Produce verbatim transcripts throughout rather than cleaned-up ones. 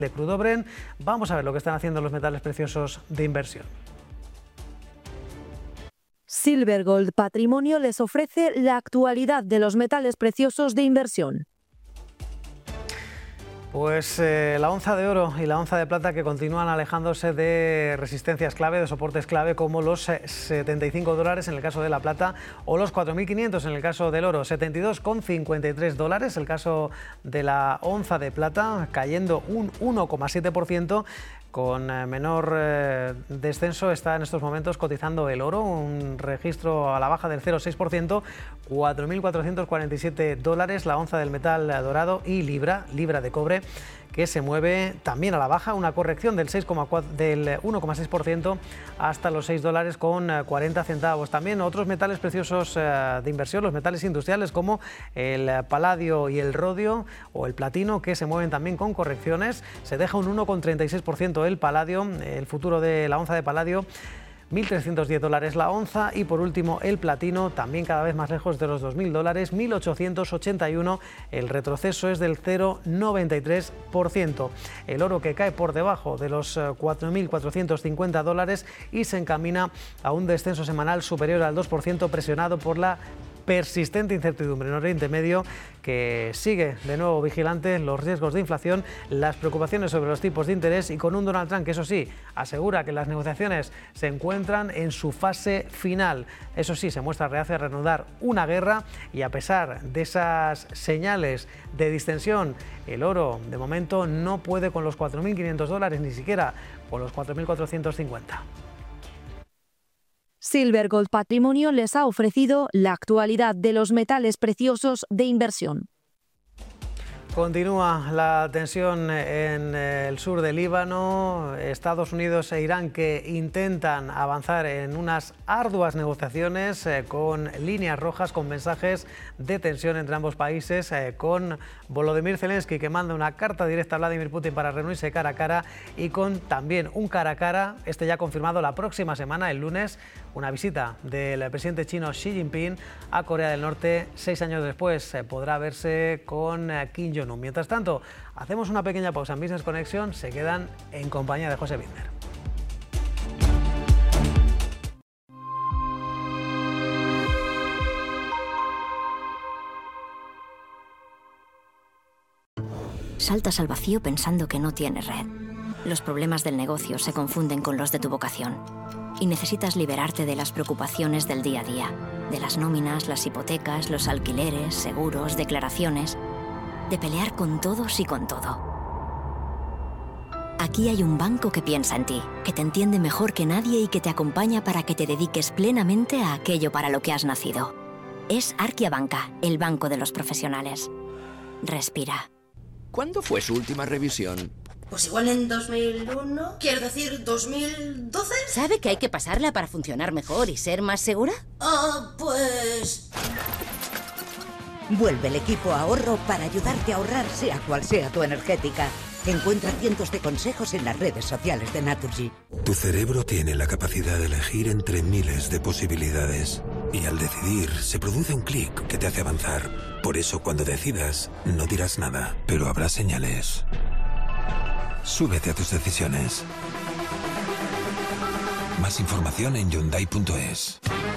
de crudo Brent. Vamos a ver lo que están haciendo los metales preciosos de inversión. Silver Gold Patrimonio les ofrece la actualidad de los metales preciosos de inversión. Pues eh, la onza de oro y la onza de plata que continúan alejándose de resistencias clave, de soportes clave, como los setenta y cinco dólares en el caso de la plata o los cuatro mil quinientos en el caso del oro. setenta y dos coma cincuenta y tres dólares el caso de la onza de plata, cayendo un uno coma siete por ciento. Con menor eh, descenso está en estos momentos cotizando el oro, un registro a la baja del cero coma seis por ciento, cuatro mil cuatrocientos cuarenta y siete dólares la onza del metal dorado, y libra, libra de cobre, que se mueve también a la baja, una corrección del, seis coma cuatro, del uno coma seis por ciento hasta los seis dólares con cuarenta centavos. También otros metales preciosos de inversión, los metales industriales como el paladio y el rodio o el platino, que se mueven también con correcciones. Se deja un uno coma treinta y seis por ciento el paladio, el futuro de la onza de paladio, mil trescientos diez dólares la onza, y por último el platino, también cada vez más lejos de los dos mil dólares, mil ochocientos ochenta y uno, el retroceso es del cero coma noventa y tres por ciento. El oro que cae por debajo de los cuatro mil cuatrocientos cincuenta dólares y se encamina a un descenso semanal superior al dos por ciento, presionado por la persistente incertidumbre en Oriente Medio, que sigue de nuevo vigilante los riesgos de inflación, las preocupaciones sobre los tipos de interés, y con un Donald Trump que, eso sí, asegura que las negociaciones se encuentran en su fase final. Eso sí, se muestra reacio a reanudar una guerra, y a pesar de esas señales de distensión, el oro de momento no puede con los cuatro mil quinientos dólares, ni siquiera con los cuatro mil cuatrocientos cincuenta. Silver Gold Patrimonio les ha ofrecido la actualidad de los metales preciosos de inversión. Continúa la tensión en el sur del Líbano, Estados Unidos e Irán, que intentan avanzar en unas arduas negociaciones eh, con líneas rojas, con mensajes de tensión entre ambos países, eh, con Volodymyr Zelensky, que manda una carta directa a Vladimir Putin para reunirse cara a cara, y con también un cara a cara, este ya confirmado la próxima semana, el lunes, una visita del presidente chino Xi Jinping a Corea del Norte. Seis años después eh, podrá verse con eh, Kim Jong-un. Mientras tanto, hacemos una pequeña pausa en Business Connection. Se quedan en compañía de José Binder. Saltas al vacío pensando que no tienes red. Los problemas del negocio se confunden con los de tu vocación. Y necesitas liberarte de las preocupaciones del día a día, de las nóminas, las hipotecas, los alquileres, seguros, declaraciones, de pelear con todos y con todo. Aquí hay un banco que piensa en ti, que te entiende mejor que nadie y que te acompaña para que te dediques plenamente a aquello para lo que has nacido. Es Arkia Banca, el banco de los profesionales. Respira. ¿Cuándo fue su última revisión? Pues igual en dos mil uno, quiero decir dos mil doce. ¿Sabe que hay que pasarla para funcionar mejor y ser más segura? Ah, pues... Vuelve el equipo ahorro para ayudarte a ahorrar, sea cual sea tu energética. Encuentra cientos de consejos en las redes sociales de Naturgy. Tu cerebro tiene la capacidad de elegir entre miles de posibilidades. Y al decidir, se produce un clic que te hace avanzar. Por eso, cuando decidas, no dirás nada, pero habrá señales. Súbete a tus decisiones. Más información en Hyundai punto es.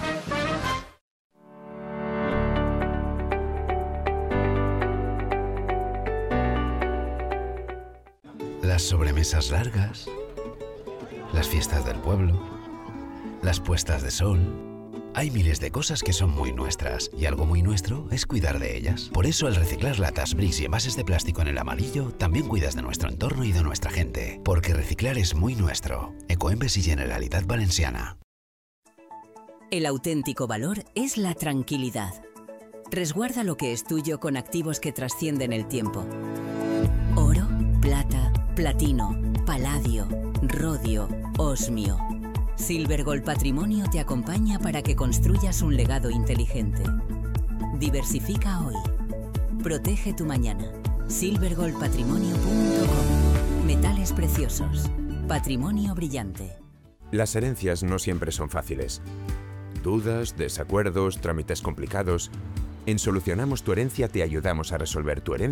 Las sobremesas largas, las fiestas del pueblo, las puestas de sol. Hay miles de cosas que son muy nuestras, y algo muy nuestro es cuidar de ellas. Por eso, al reciclar latas, bricks y envases de plástico en el amarillo, también cuidas de nuestro entorno y de nuestra gente. Porque reciclar es muy nuestro. Ecoembes y Generalitat Valenciana. El auténtico valor es la tranquilidad. Resguarda lo que es tuyo con activos que trascienden el tiempo. Oro, plata, platino, paladio, rodio, osmio. Silver Gold Patrimonio te acompaña para que construyas un legado inteligente. Diversifica hoy. Protege tu mañana. silver gold patrimonio punto com. Metales preciosos. Patrimonio brillante. Las herencias no siempre son fáciles. Dudas, desacuerdos, trámites complicados. En Solucionamos tu Herencia te ayudamos a resolver tu herencia